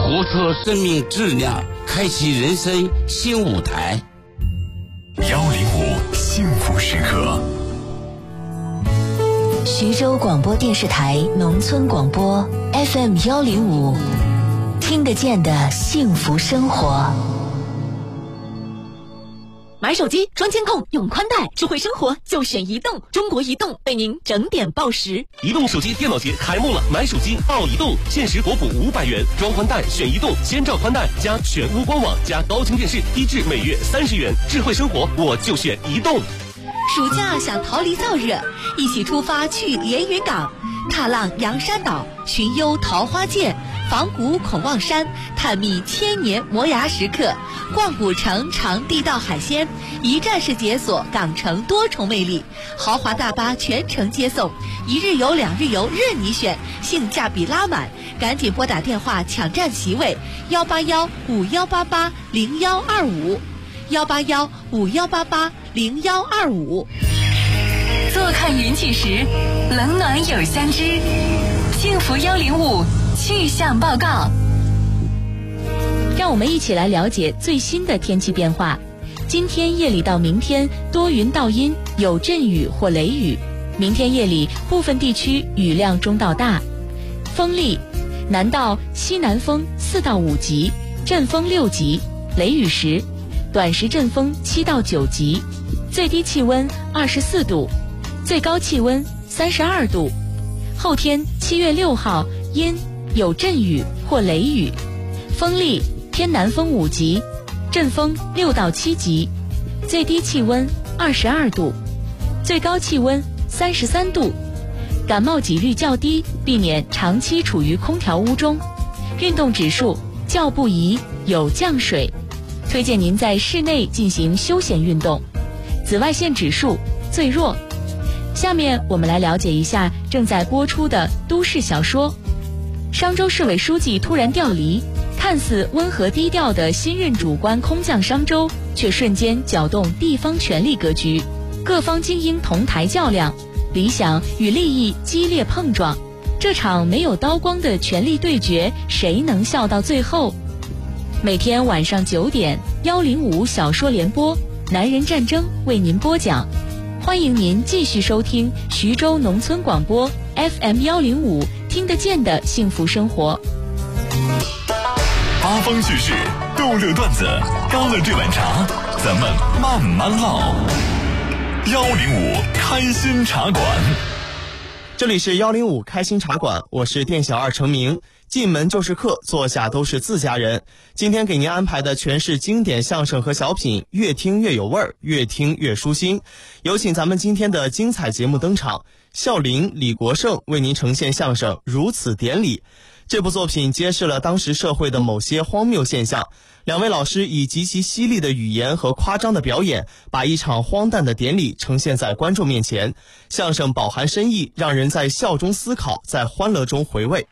突破生命质量，开启人生新舞台。 105幸福时刻。 徐州广播电视台农村广播 FM 105，听得见的幸福生活。 买手机装监控用宽带，智慧生活就选移动。中国移动为您整点报时。 移动手机电脑节开幕了，买手机报移动，限时国补500元，装宽带选移动，先照宽带加全屋官网加高清电视，低至每月30元。智慧生活我就选移动。 暑假想逃离燥热，一起出发去连云港，踏浪洋山岛，寻幽桃花涧，访古孔望山，探秘千年磨牙时刻，逛古城尝地道海鲜，一站式解锁港城多重魅力。豪华大巴全程接送，1日游2日游任你选，性价比拉满，赶紧拨打电话抢占席位18151880125，18151880125。 坐看云起时，冷暖有相知。幸福105气象报告。 让我们一起来了解最新的天气变化。今天夜里到明天多云到阴，有阵雨或雷雨。明天夜里部分地区雨量中到大。风力，南到西南风4到5级，阵风6级，雷雨时，短时阵风7到9级。最低气温24度，最高气温32度。后天7月6号阴，有阵雨或雷雨，风力偏南风5级，阵风6到7级，最低气温22度，最高气温33度。感冒几率较低，避免长期处于空调屋中。运动指数较不宜，有降水，推荐您在室内进行休闲运动。紫外线指数最弱。下面我们来了解一下正在播出的都市小说。商州市委书记突然调离，看似温和低调的新任主官空降商州，却瞬间搅动地方权力格局，各方精英同台较量，理想与利益激烈碰撞。这场没有刀光的权力对决，谁能笑到最后？每天晚上9点，105小说联播，男人战争为您播讲。欢迎您继续收听徐州农村广播 FM 105，听得见的幸福生活。 八方趣事，逗乐段子，干了这碗茶，咱们慢慢唠。105开心茶馆， 这里是105开心茶馆，我是店小二程明。进门就是客，坐下都是自家人。今天给您安排的全是经典相声和小品，越听越有味儿，越听越舒心。有请咱们今天的精彩节目登场，笑林、李国盛为您呈现相声《如此典礼》。这部作品揭示了当时社会的某些荒谬现象，两位老师以极其犀利的语言和夸张的表演，把一场荒诞的典礼呈现在观众面前。相声饱含深意，让人在笑中思考，在欢乐中回味。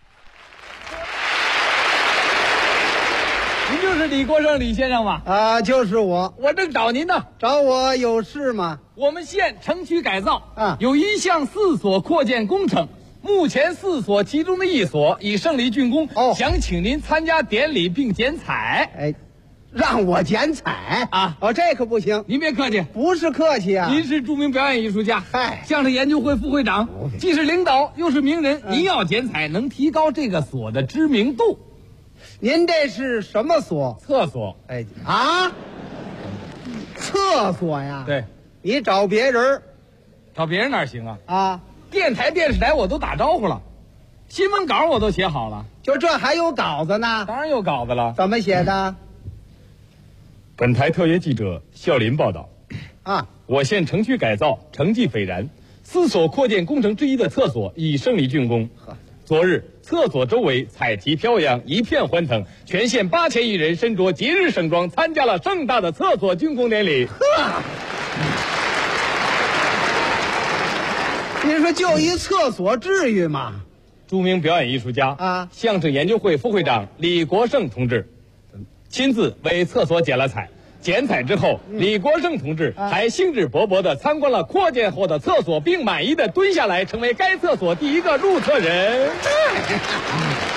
您就是李国盛李先生吧？ 就是我。 我正找您呢。 找我有事吗？ 我们县城区改造有一项4所扩建工程，目前4所其中的1所已胜利竣工，想请您参加典礼并剪彩。 哎，让我剪彩啊？ 这可不行。 您别客气。 不是客气啊， 您是著名表演艺术家，相声研究会副会长，既是领导又是名人，您要剪彩能提高这个所的知名度。 您这是什么所？ 厕所。 厕所呀？ 对。 你找别人。 找别人哪行啊？电台电视台我都打招呼了，新闻稿我都写好了。 就这还有稿子呢？ 当然有稿子了。 怎么写的？ 本台特约记者笑林报道。我县城区改造成绩斐然，4所扩建工程之一的厕所已胜利竣工。昨日厕所周围彩旗飘扬，一片欢腾，全县8000余人身着节日盛装，参加了盛大的厕所竣工典礼。 您说就一厕所至于吗？ 著名表演艺术家相声研究会副会长李国盛同志亲自为厕所剪了彩。剪彩之后，李国盛同志还兴致勃勃地参观了扩建后的厕所，并满意地蹲下来成为该厕所第1个入厕人。